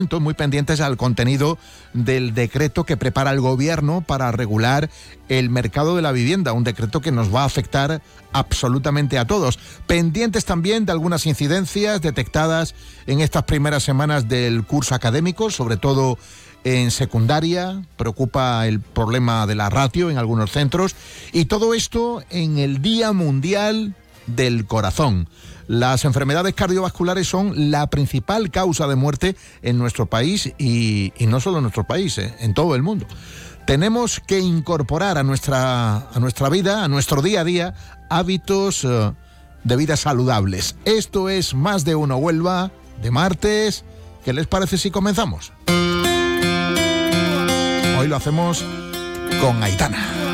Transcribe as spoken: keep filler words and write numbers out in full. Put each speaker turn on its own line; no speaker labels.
muy pendientes al contenido del decreto que prepara el gobierno para regular el mercado de la vivienda, un decreto que nos va a afectar absolutamente a todos. Pendientes también de algunas incidencias detectadas en estas primeras semanas del curso académico, sobre todo en secundaria. Preocupa el problema de la ratio en algunos centros, y todo esto en el Día Mundial del Corazón. Las enfermedades cardiovasculares son la principal causa de muerte en nuestro país y, y no solo en nuestro país, eh, en todo el mundo. Tenemos que incorporar a nuestra, a nuestra vida, a nuestro día a día, hábitos eh, de vida saludables. Esto es Más de Uno Huelva, de martes. ¿Qué les parece si comenzamos? Hoy lo hacemos con Aitana.